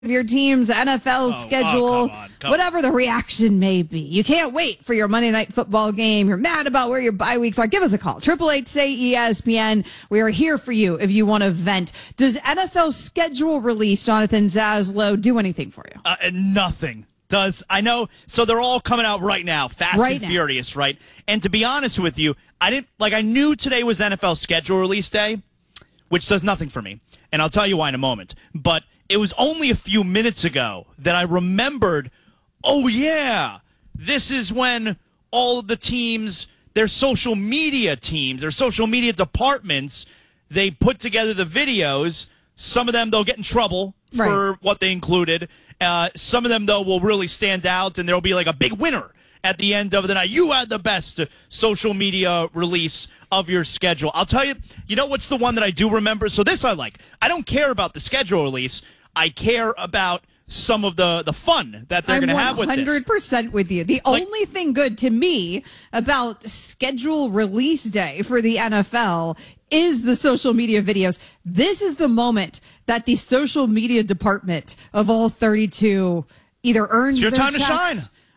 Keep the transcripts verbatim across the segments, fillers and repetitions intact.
of your team's N F L Oh, schedule, oh, come on, come whatever the reaction may be. You can't wait for your Monday Night Football game. You're mad about where your bye weeks are. Give us a call. Triple Eight say E S P N. We are here for you if you want to vent. Does N F L schedule release, Jonathan Zaslow, do anything for you? Uh, nothing. Does I know? So they're all coming out right now, fast Right and now. furious, right? And to be honest with you, I didn't like. I knew today was N F L schedule release day, which does nothing for me, and I'll tell you why in a moment. But it was only a few minutes ago that I remembered. Oh yeah, this is when all of the teams, their social media teams, their social media departments, they put together the videos. Some of them they'll get in trouble Right. for what they included. Uh, some of them, though, will really stand out, and there will be like a big winner at the end of the night. You had the best social media release of your schedule. I'll tell you, you know what's the one that I do remember? So this I like. I don't care about the schedule release. I care about some of the, the fun that they're going to have with this. I'm one hundred percent with you. The Like- only thing good to me about schedule release day for the N F L is the social media videos. This is the moment that the social media department of all thirty-two either earns It's your their time to checks shine.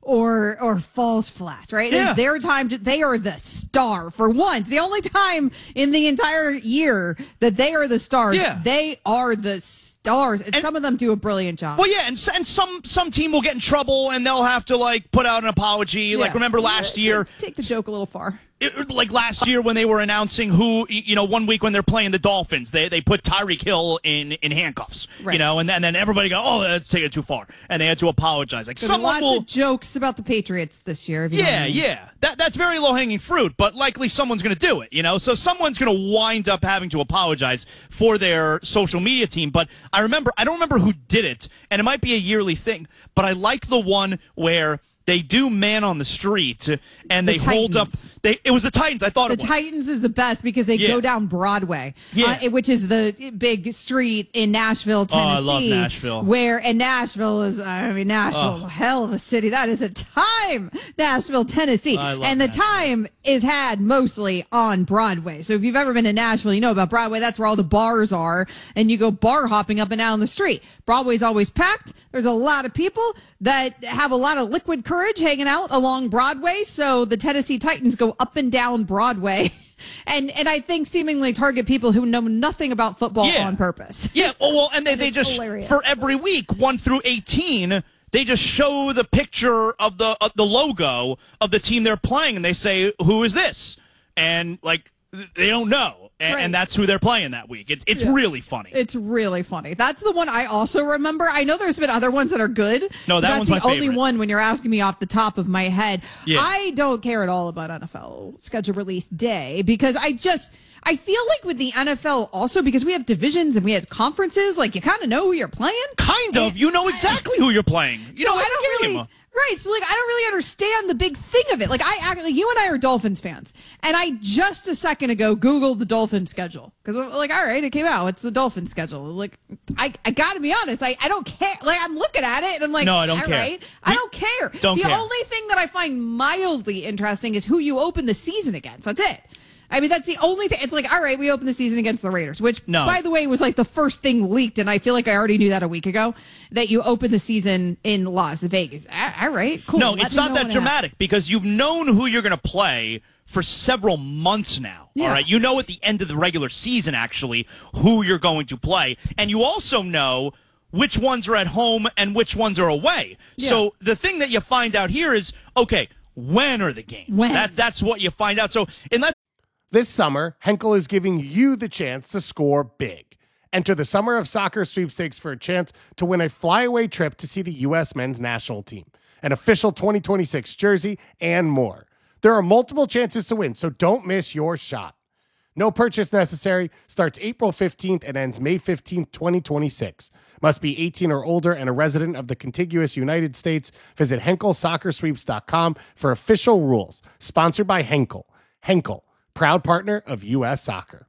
or or falls flat, right? Yeah. It's their time to, they are the star for once. The only time in the entire year that they are the stars. Yeah. They are the stars. And, And- some of them do a brilliant job. Well, yeah, and, and some some team will get in trouble, and they'll have to, like, put out an apology. Like, Yeah. remember last Yeah, year? Take, take the joke a little far. It, like last year when they were announcing who, you know, one week when they're playing the Dolphins, they they put Tyreek Hill in, in handcuffs, Right. you know, and then, and then everybody go, oh, that's taking it too far, and they had to apologize. Like There'll be someone lots will, of jokes about the Patriots this year. If you know what yeah, I mean. yeah, that that's very low hanging fruit, but likely someone's going to do it, you know, so someone's going to wind up having to apologize for their social media team. But I remember, I don't remember who did it, and it might be a yearly thing, but I like the one where they do man on the street and The they hold up. Titans. They it was the Titans. I thought The it was. Titans is the best because they Yeah. go down Broadway, Yeah. uh, which is the big street in Nashville, Oh, I Tennessee. love Nashville. Where, and Nashville is, I mean, Nashville is a hell of a city. That is a time, Nashville, Tennessee. I love And the Nashville. time is had mostly on Broadway. So if you've ever been to Nashville, you know about Broadway. That's where all the bars are. And you go bar hopping up and down the street. Broadway's always packed. There's a lot of people that have a lot of liquid courage hanging out along Broadway. So the Tennessee Titans go up and down Broadway. And and I think seemingly target people who know nothing about football Yeah. on purpose. Yeah, well, well and they, And they it's just, hilarious. for every week, one through eighteen, they just show the picture of the of the logo of the team they're playing, and they say, who is this? And, like, they don't know. And, Right. and that's who they're playing that week. It's it's Yeah. really funny. It's really funny. That's the one I also remember. I know there's been other ones that are good. No, but that that's one's the my only favorite. one when you're asking me off the top of my head. Yeah. I don't care at all about N F L schedule release day because I just I feel like with the N F L also because we have divisions and we have conferences, like you kind of know who you're playing. kind of. And- You know exactly who you're playing. You So know I what don't game. really. Right, so like I don't really understand the big thing of it. Like I actually, you and I are Dolphins fans, and I just a second ago Googled the Dolphins schedule because I'm like, all right, it came out. It's the Dolphins schedule. Like, I, I got to be honest, I, I don't care. Like I'm looking at it and I'm like, No, I don't all care. right, I don't care. Don't the care. only thing that I find mildly interesting is who you open the season against. That's it. I mean, that's the only thing. It's like, all right, we open the season against the Raiders, which, No. by the way, was like the first thing leaked, and I feel like I already knew that a week ago, that you open the season in Las Vegas. A- All right, cool. No, Let it's me not know that when it dramatic happens. because you've known who you're going to play for several months now. Yeah. All right. You know at the end of the regular season, actually, who you're going to play. And you also know which ones are at home and which ones are away. Yeah. So the thing that you find out here is, okay, when are the games? When? That, that's what you find out. So unless This summer, Henkel is giving you the chance to score big. Enter the Summer of Soccer sweepstakes for a chance to win a flyaway trip to see the U S men's national team, an official twenty twenty-six jersey, and more. There are multiple chances to win, so don't miss your shot. No purchase necessary. Starts April fifteenth and ends May fifteenth, twenty twenty-six. Must be eighteen or older and a resident of the contiguous United States. Visit henkel soccer sweeps dot com for official rules. Sponsored by Henkel. Henkel, proud partner of U S Soccer.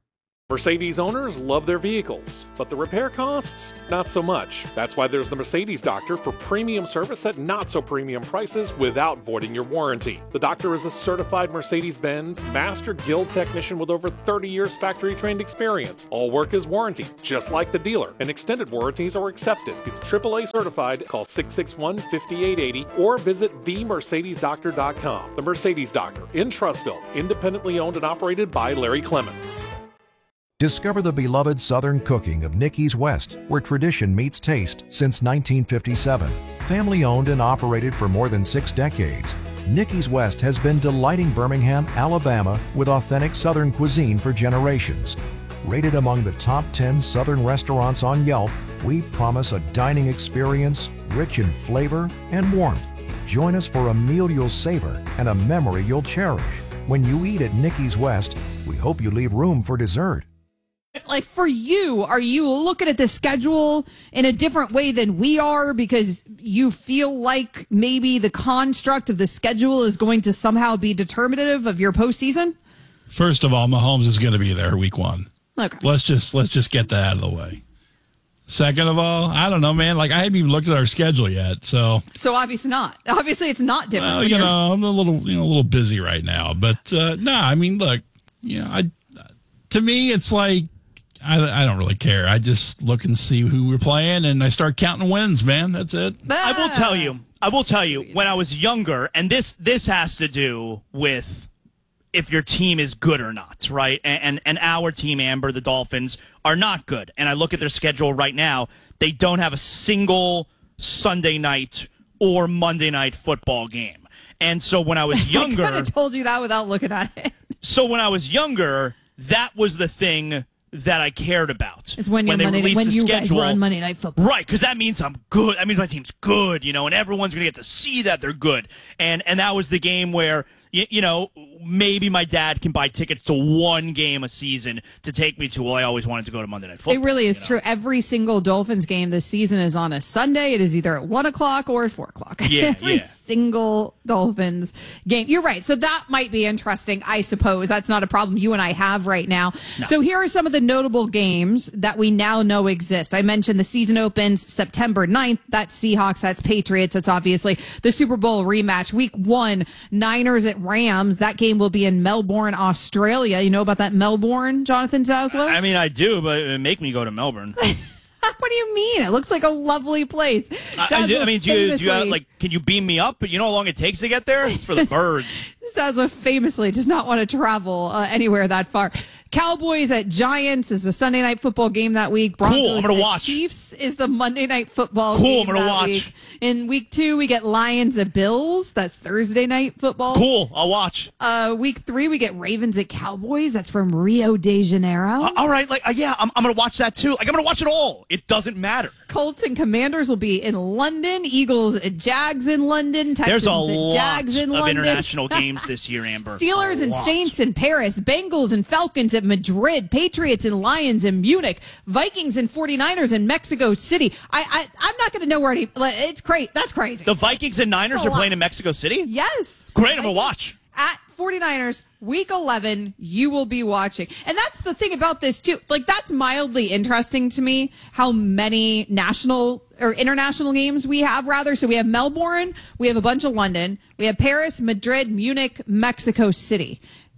Mercedes owners love their vehicles, but the repair costs, not so much. That's why there's the Mercedes Doctor for premium service at not so premium prices without voiding your warranty. The Doctor is a certified Mercedes-Benz Master Guild technician with over thirty years factory-trained experience. All work is warranty, just like the dealer, and extended warranties are accepted. He's triple A certified. Call six six one, five eight eight zero or visit the mercedes doctor dot com. The Mercedes Doctor in Trussville, independently owned and operated by Larry Clements. Discover the beloved Southern cooking of Nicky's West, where tradition meets taste since nineteen fifty-seven. Family owned and operated for more than six decades, Nicky's West has been delighting Birmingham, Alabama with authentic Southern cuisine for generations. Rated among the top ten Southern restaurants on Yelp, we promise a dining experience rich in flavor and warmth. Join us for a meal you'll savor and a memory you'll cherish. When you eat at Nicky's West, we hope you leave room for dessert. Like for you, are you looking at the schedule in a different way than we are because you feel like maybe the construct of the schedule is going to somehow be determinative of your postseason? First of all, Mahomes is going to be there week one. Okay. Let's just let's just get that out of the way. Second of all, I don't know, man. Like I haven't even looked at our schedule yet, so so obviously not. Obviously, it's not different. Well, you know, I'm a little you know a little busy right now, but uh, no, nah, I mean, look, you know, I to me, it's like. I, I don't really care. I just look and see who we're playing, and I start counting wins, man. That's it. I will tell you. I will tell you. When I was younger, and this this has to do with if your team is good or not, right? And, and and our team, Amber, the Dolphins, are not good. And I look at their schedule right now. They don't have a single Sunday night or Monday night football game. And so when I was younger, I could have told you that without looking at it. So when I was younger, that was the thing that I cared about. It's when, when they Monday, when you schedule. guys were on Monday Night Football. Right, because that means I'm good. That means my team's good, you know, and everyone's going to get to see that they're good. And and that was the game where, you, you know, maybe my dad can buy tickets to one game a season to take me to. Well, I always wanted to go to Monday Night Football. It really is you know? true. Every single Dolphins game this season is on a Sunday. It is either at one o'clock or at four o'clock. Yeah, Every yeah. single Dolphins game. You're right. So that might be interesting, I suppose. That's not a problem you and I have right now. No. So here are some of the notable games that we now know exist. I mentioned the season opens September ninth. That's Seahawks. That's Patriots. That's obviously the Super Bowl rematch. Week one, Niners at Rams. That game will be in Melbourne, Australia. You know about that Melbourne, Jonathan Zaslow? I mean, I do, but it make me go to Melbourne. What do you mean? It looks like a lovely place. I, I, I mean, do you, do you have, like, can you beam me up? You know how long it takes to get there? It's for the birds. Zaslow famously does not want to travel uh, anywhere that far. Cowboys at Giants is the Sunday night football game that week. Broncos cool, I'm gonna at watch. Chiefs is the Monday night football cool, game I'm gonna that watch. week. In week two, we get Lions at Bills. That's Thursday night football. Cool, I'll watch. Uh, week three, we get Ravens at Cowboys. That's from Rio de Janeiro. Uh, all right, like uh, yeah, I'm, I'm gonna watch that too. Like I'm gonna watch it all. It doesn't matter. Colts and Commanders will be in London. Eagles at Jags in London. Texans There's a at lot Jags in of London. international games this year, Amber. Steelers a and lot. Saints in Paris. Bengals and Falcons at Madrid. Patriots and Lions in Munich. Vikings and 49ers in Mexico City. I, I, I'm not going to know where any. It's crazy. That's crazy. The Vikings and Niners That's a are playing lot. in Mexico City? Yes. Great, I'm going to Vikings watch. At 49ers, week eleven, you will be watching. And that's the thing about this, too. Like, that's mildly interesting to me, how many national or international games we have, rather. So we have Melbourne, we have a bunch of London, we have Paris, Madrid, Munich, Mexico City.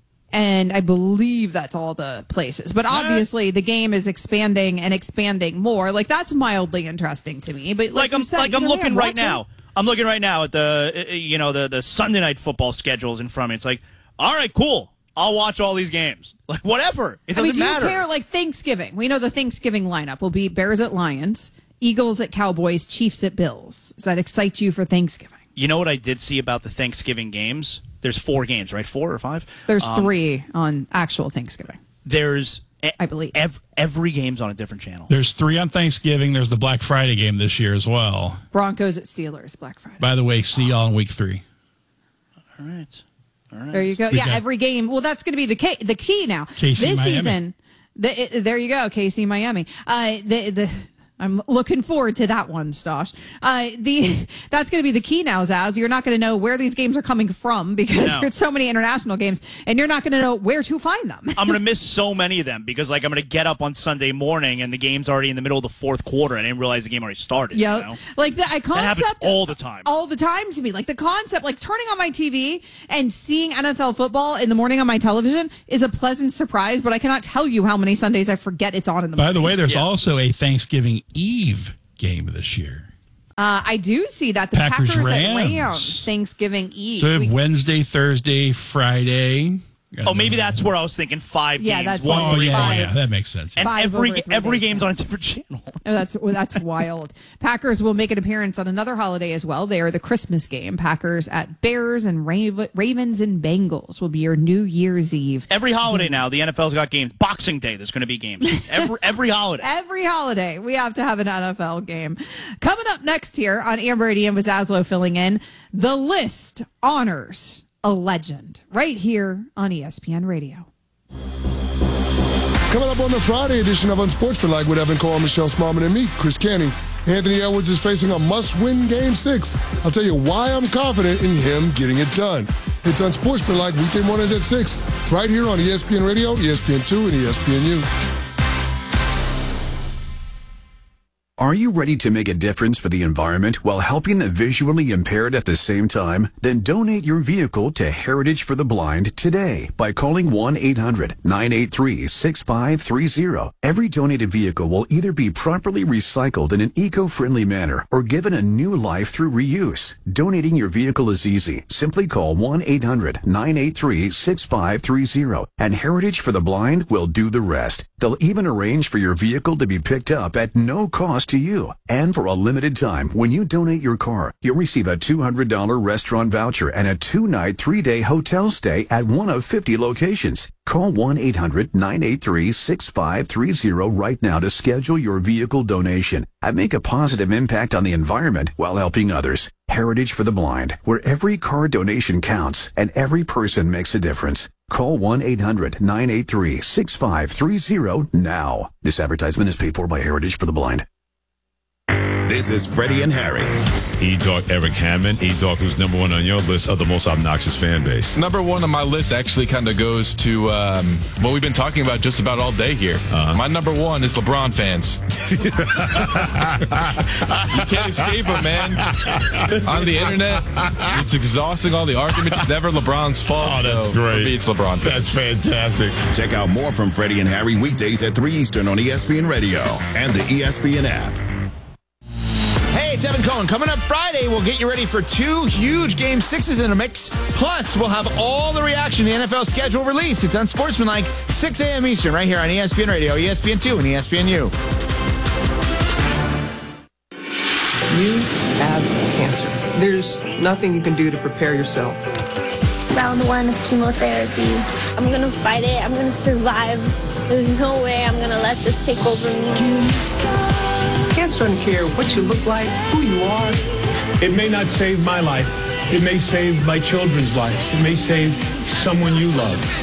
And I believe that's all the places. But obviously, the game is expanding and expanding more. Like, that's mildly interesting to me. But like, Like, I'm said, like I'm you know, looking yeah, right watch it. now. I'm looking right now at the uh, you know the the Sunday night football schedules in front of me. It's like, all right, cool. I'll watch all these games. Like whatever. It I doesn't mean, do matter. you care? Like Thanksgiving. We know the Thanksgiving lineup will be Bears at Lions, Eagles at Cowboys, Chiefs at Bills. Does that excite you for Thanksgiving? You know what I did see about the Thanksgiving games? There's four games, right? Four or five? There's Um, three on actual Thanksgiving. There's e- I believe. ev- every game's on a different channel. There's three on Thanksgiving. There's the Black Friday game this year as well. Broncos at Steelers, Black Friday. By the way, see y'all in week three. All right. All right. There you go. We Yeah, got- every game. Well, that's going to be the key, the key now. K C, this Miami. season, the, it, there you go, K C Miami. Uh, the the I'm looking forward to that one, Stosh. Uh, the that's going to be the key now, Zaz. You're not going to know where these games are coming from because No. there's so many international games, and you're not going to know where to find them. I'm going to miss so many of them because, like, I'm going to get up on Sunday morning and the game's already in the middle of the fourth quarter. I didn't realize the game already started. Yeah, You know? like the I That happens concept all the time. all the time to me. Like the concept, like turning on my T V and seeing N F L football in the morning on my television is a pleasant surprise. But I cannot tell you how many Sundays I forget it's on in the morning. By the way, there's Yeah. also a Thanksgiving Eve game this year. Uh, I do see that the Packers, Packers, at Rams. Rams Thanksgiving Eve. So we have We- Wednesday, Thursday, Friday. Oh, maybe that's where I was thinking five Yeah, games. that's one, what Oh, three, yeah, five. yeah, that makes sense. And Five every over three every days, game's yeah. on a different channel. Oh, that's well, that's wild. Packers will make an appearance on another holiday as well. They are the Christmas game. Packers at Bears and Rav- Ravens and Bengals will be your New Year's Eve. Every holiday now, the N F L's got games. Boxing Day, there's going to be games. Every every holiday. Every holiday, we have to have an N F L game. Coming up next here on Amber Brady and Vazazlo filling in, the list honors a legend right here on E S P N Radio. Coming up on the Friday edition of Unsportsmanlike with Evan Cole, Michelle Smallman, and me, Chris Canning. Anthony Edwards is facing a must-win Game six. I'll tell you why I'm confident in him getting it done. It's Unsportsmanlike weekday mornings at six, right here on E S P N Radio, E S P N two, and E S P N U. Are you ready to make a difference for the environment while helping the visually impaired at the same time? Then donate your vehicle to Heritage for the Blind today by calling one eight hundred nine eight three six five three zero. Every donated vehicle will either be properly recycled in an eco-friendly manner or given a new life through reuse. Donating your vehicle is easy. Simply call one eight hundred nine eight three six five three zero and Heritage for the Blind will do the rest. They'll even arrange for your vehicle to be picked up at no cost to you. And for a limited time, when you donate your car, you'll receive a two hundred dollars restaurant voucher and a two-night, three-day hotel stay at one of fifty locations. Call one eight hundred nine eight three six five three zero right now to schedule your vehicle donation and make a positive impact on the environment while helping others. Heritage for the Blind, where every car donation counts and every person makes a difference. Call one eight hundred nine eight three six five three zero now. This advertisement is paid for by Heritage for the Blind. This is Freddie and Harry. E-Dog Eric Hammond. E-Dog, who's number one on your list of the most obnoxious fan base? Number one on my list actually kind of goes to um, what we've been talking about just about all day here. Uh-huh. My number one is LeBron fans. You can't escape them, man. On the internet, it's exhausting, all the arguments. It's never LeBron's fault. Oh, that's so great. For me, it's LeBron fans. That's fantastic. Check out more from Freddie and Harry weekdays at three Eastern on E S P N Radio and the E S P N app. Hey, it's Evan Cohen. Coming up Friday, we'll get you ready for two huge Game sixes in a mix. Plus, we'll have all the reaction to the N F L schedule release. It's Unsportsmanlike, six a.m. Eastern, right here on E S P N Radio, E S P N two, and E S P N U. You have cancer. There's nothing you can do to prepare yourself. Round one of chemotherapy. I'm going to fight it. I'm going to survive. There's no way I'm going to let this take over me. Cancer doesn't care what you look like, who you are. It may not save my life. It may save my children's lives. It may save someone you love.